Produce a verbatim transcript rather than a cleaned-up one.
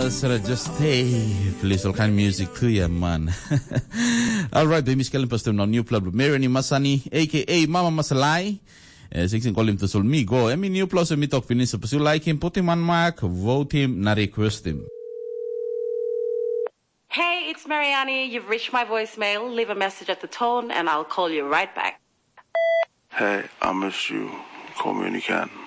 sort of just stay. Please, all kind of music to you, man. All right, baby, scaling pastor no new club. Mary ni Masani, aka Mama Masalai. Sixteen call him to Solmigo. I mean, new plus me talk finish. If you like him, put him on mark, vote him, na request him. Hey, it's Mariani. You've reached my voicemail. Leave a message at the tone, and I'll call you right back. Hey, I miss you. Call me when you can.